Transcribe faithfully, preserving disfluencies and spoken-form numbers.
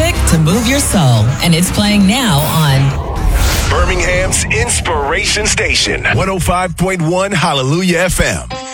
music to move your soul, and it's playing now on Birmingham's Inspiration Station, one oh five point one Hallelujah F M.